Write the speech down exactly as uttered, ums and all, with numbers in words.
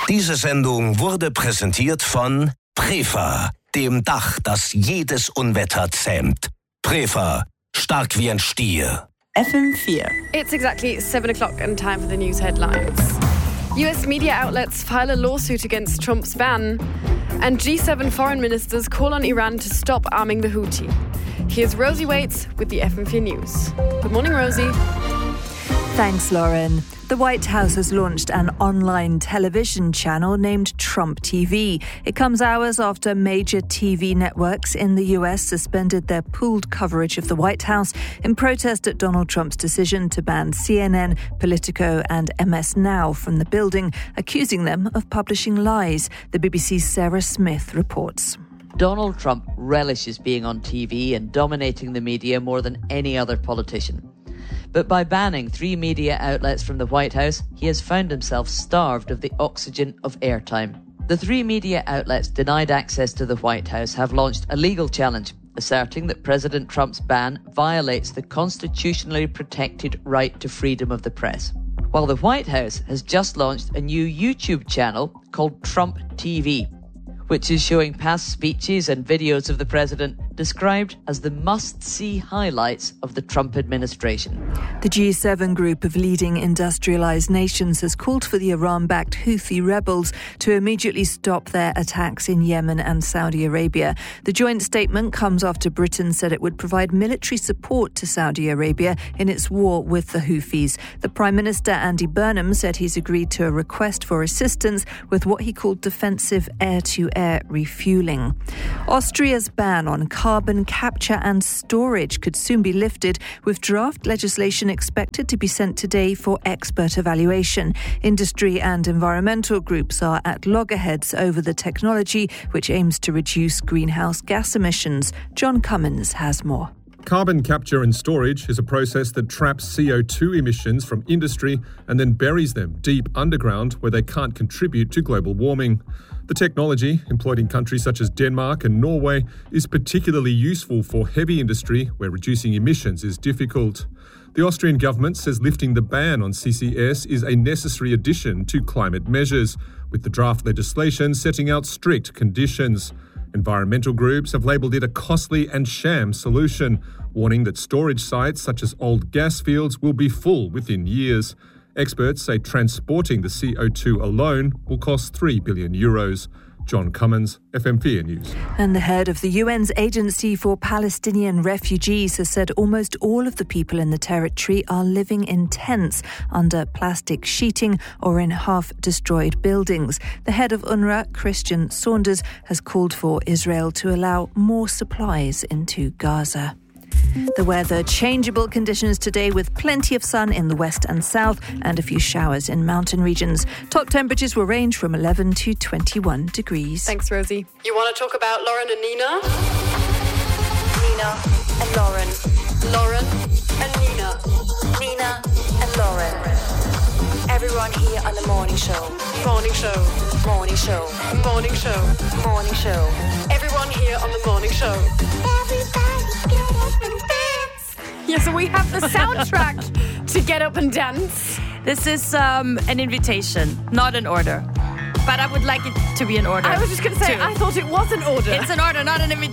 Diese Sendung wurde präsentiert von Prefa, dem Dach, das jedes Unwetter zähmt. Prefa, stark wie ein Stier. F M four. It's exactly seven o'clock and time for the news headlines. U S media outlets file a lawsuit against Trump's ban, and G seven foreign ministers call on Iran to stop arming the Houthi. Here's Rosie Waits with the F M four News. Good morning, Rosie. Thanks, Lauren. The White House has launched an online television channel named Trump T V. It comes hours after major T V networks in the U S suspended their pooled coverage of the White House in protest at Donald Trump's decision to ban C N N, Politico and M S Now from the building, accusing them of publishing lies. The B B C's Sarah Smith reports. Donald Trump relishes being on T V and dominating the media more than any other politician. But by banning three media outlets from the White House, he has found himself starved of the oxygen of airtime. The three media outlets denied access to the White House have launched a legal challenge, asserting that President Trump's ban violates the constitutionally protected right to freedom of the press. While the White House has just launched a new YouTube channel called Trump T V, which is showing past speeches and videos of the president described as the must-see highlights of the Trump administration. The G seven group of leading industrialised nations has called for the Iran-backed Houthi rebels to immediately stop their attacks in Yemen and Saudi Arabia. The joint statement comes after Britain said it would provide military support to Saudi Arabia in its war with the Houthis. The Prime Minister, Andy Burnham, said he's agreed to a request for assistance with what he called defensive air-to-air refuelling. Austria's ban on carbon capture and storage could soon be lifted, with draft legislation expected to be sent today for expert evaluation. Industry and environmental groups are at loggerheads over the technology, which aims to reduce greenhouse gas emissions. John Cummins has more. Carbon capture and storage is a process that traps C O two emissions from industry and then buries them deep underground where they can't contribute to global warming. The technology, employed in countries such as Denmark and Norway, is particularly useful for heavy industry where reducing emissions is difficult. The Austrian government says lifting the ban on C C S is a necessary addition to climate measures, with the draft legislation setting out strict conditions. Environmental groups have labelled it a costly and sham solution, warning that storage sites such as old gas fields will be full within years. Experts say transporting the C O two alone will cost three billion euros. John Cummins, F M four News. And the head of the U N's Agency for Palestinian Refugees has said almost all of the people in the territory are living in tents under plastic sheeting or in half-destroyed buildings. The head of UNRWA, Christian Saunders, has called for Israel to allow more supplies into Gaza. The weather, changeable conditions today with plenty of sun in the west and south and a few showers in mountain regions. Top temperatures will range from eleven to twenty-one degrees. Thanks, Rosie. You want to talk about Lauren and Nina? Nina and Lauren. Lauren and Nina. Nina and Lauren. Everyone here on the morning show. Morning show. Morning show. Morning show. Morning show. Everyone here on the morning show. Everybody get up and dance. Yeah, so we have the soundtrack to Get Up and Dance. This is um, an invitation, not an order. But I would like it to be an order. I was just going to say, too. I thought it was an order. It's an order, not an invitation.